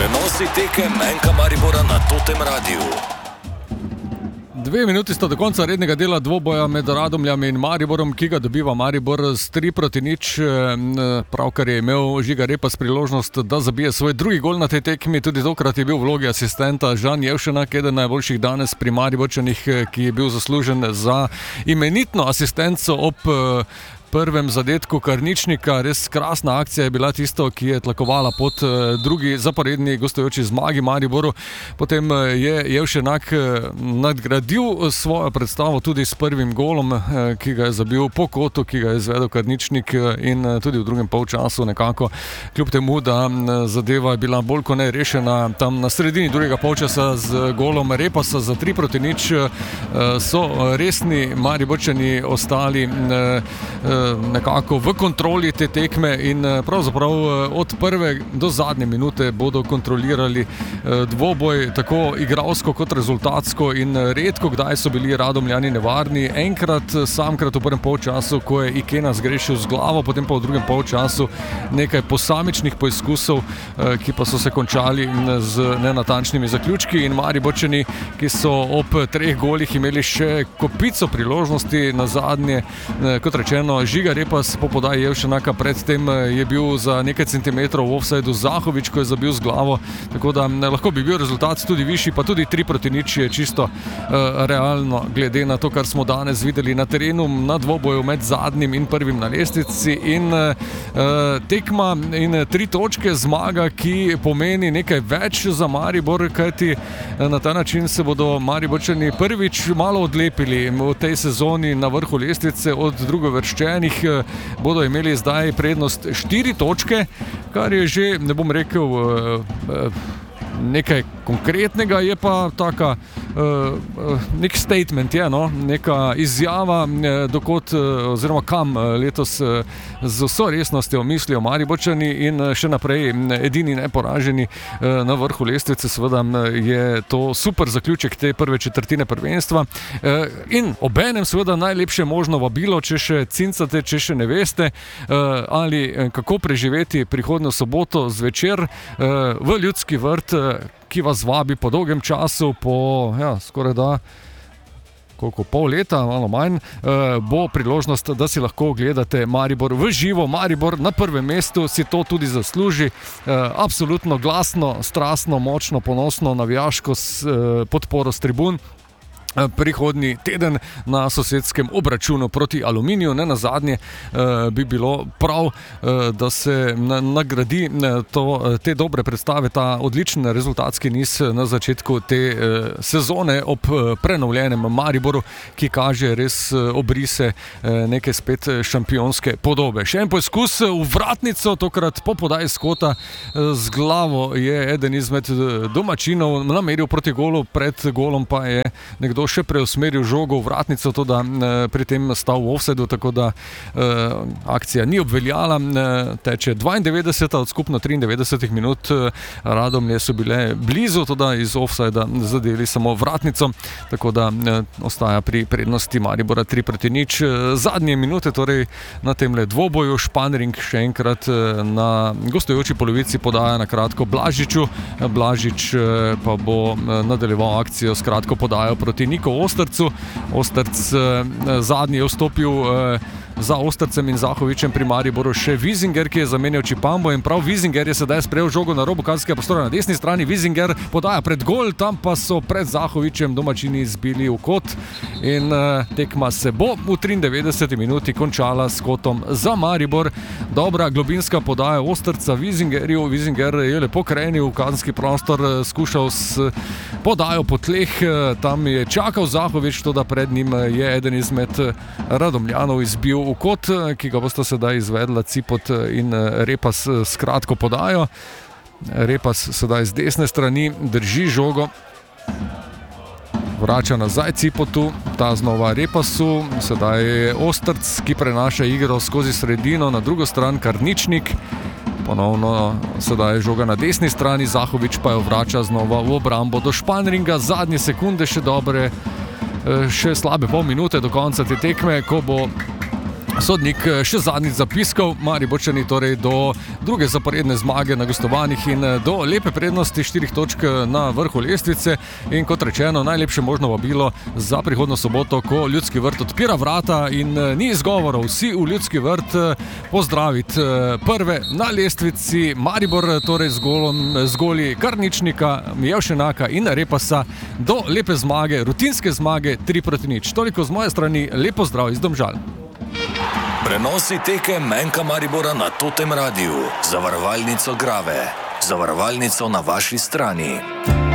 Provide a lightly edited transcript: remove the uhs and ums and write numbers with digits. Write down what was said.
Prenosi tekem Enka Maribora na Totem Radiu. 2 minuti sta do konca rednega dela dvoboja med Radomljami in Mariborom, ki ga dobiva Maribor s 3-0. Pravkar je imel Žiga Repas priložnost, da zabije svoj drugi gol na tej tekmi. Tudi tokrat je bil v vlogi asistenta Žan Jevšenak, eden najboljših danes pri Mariborčanih, ki je bil zaslužen za imenitno asistenco ob prvem zadetku Karničnika. Res krasna akcija je bila tisto, ki je tlakovala pot drugi zaporedni gostujoči zmagi Mariboru. Potem je Jevšenak nadgradil svojo predstavo tudi s prvim golom, ki ga je zabil po kotu, ki ga je izvedel Karničnik, in tudi v drugem polčasu nekako, kljub temu, da zadeva je bila bolj kot ne rešena tam na sredini drugega polčasa z golom Repasa za 3-0, so resni Mariborčani ostali nekako v kontroli te tekme in pravzaprav od prve do zadnje minute bodo kontrolirali dvoboj tako igralsko kot rezultatsko in redko kdaj so bili Radomljani nevarni. Samkrat v prvem polčasu, ko je Ikena zgrešil z glavo, potem pa v drugem polčasu nekaj posamičnih poizkusov, ki pa so se končali z nenatančnimi zaključki, in Mariborčani, ki so ob 3 golih imeli še kopico priložnosti, na zadnje, kot rečeno, Žiga Repas po podaji Jevšenaka, predtem je bil za nekaj centimetrov v ofsajdu Zahovič, ko je zabil z glavo, tako da lahko bi bil rezultat tudi višji, pa tudi 3-0 je čisto realno, glede na to, kar smo danes videli na terenu, na dvoboju med zadnjim in prvim na lestvici, in tekma in 3 točke, zmaga, ki pomeni nekaj več za Maribor, kajti na ta način se bodo Mariborčani prvič malo odlepili v tej sezoni na vrhu lestvice od drugovrščenih. Bodo imeli zdaj prednost 4 točke, kar je že, ne bom rekel, nekaj konkretnega, je pa taka nek statement je, neka izjava, dokot oziroma kam letos z vso resnostjo mislijo Mariborčani in še naprej edini neporaženi na vrhu lestvice. Seveda je to super zaključek te prve četrtine prvenstva in obenem seveda najlepše možno vabilo, če še cincate, če še ne veste ali kako preživeti prihodnjo soboto zvečer v Ljudski vrt, ki vas vabi po dolgem času, po skoraj da pol leta, malo manj, bo priložnost, da si lahko gledate Maribor v živo. Maribor na prvem mestu si to tudi zasluži. Absolutno glasno, strastno, močno, ponosno, navijaško podporo s tribun. Prihodnji teden na sosedskem obračunu proti Aluminiju. Ne nazadnje bi bilo prav, da se nagradi te dobre predstave, ta odličen rezultatski niz na začetku te sezone ob prenovljenem Mariboru, ki kaže res obrise neke spet šampionske podobe. Še en poizkus v vratnico, tokrat po podaji Skota z glavo je eden izmed domačinov nameril proti golu, pred golom pa je nekdo še preusmeril žogo v vratnico, to da pri tem stal v ofsajdu, tako da akcija ni obveljala. Teče 92 od skupno 93 minut. Radomlje so bile blizu, to da iz ofsajda zadeli samo vratnico, tako da ostaja pri prednosti Maribora 3-0. Zadnje minute torej na temle dvoboju. Španring še enkrat na gostujoči polovici podaja na kratko Blažiču. Blažič pa bo nadaljeval akcijo s kratko podajo proti Niko Ostrcu. Ostrc zadnji je vstopil za Ostrcem in Zahovičem pri Mariboru še Vizinger, ki je zamenjal Čipambo, in prav Vizinger je sedaj sprejel žogo na robu kazenskega prostora na desni strani. Vizinger podaja pred gol, tam pa so pred Zahovičem domačini zbili v kot in tekma se bo v 93 minuti končala s kotom za Maribor. Dobra globinska podaja Ostrca Vizingerju. Vizinger je lepo krenil v kazenski prostor, skušal s podajo po tleh, tam je čakal Zahovič, to da pred njim je eden izmed Radomljanov izbil v kot, ki ga bosta sedaj izvedla Cipot in Repas s kratko podajo. Repas sedaj z desne strani drži žogo, vrača nazaj Cipotu, ta znova Repasu, sedaj je Ostrc, ki prenaša igro skozi sredino, na drugo stran Karničnik, ponovno sedaj je žoga na desni strani, Zahovič pa jo vrača znova v obrambo do Španringa. Zadnje sekunde še dobre, še slabe pol minute do konca te tekme, ko bo Sodnik še zadnjič zapiskal, Mariborčani torej do druge zaporedne zmage na gostovanjih in do lepe prednosti 4 točk na vrhu lestvice in kot rečeno, najlepše možno vabilo za prihodnjo soboto, ko Ljudski vrt odpira vrata in ni izgovorov, vsi v Ljudski vrt pozdraviti prve na lestvici Maribor, torej z goli Karničnika, Mijevšenaka in Repasa do lepe zmage, rutinske zmage 3-0. Toliko z moje strani, lepo zdrav iz Domžal. Prenosi tekem NK Maribora na Totem Radiu. Zavarovalnico Grave. Zavarovalnico na vaši strani.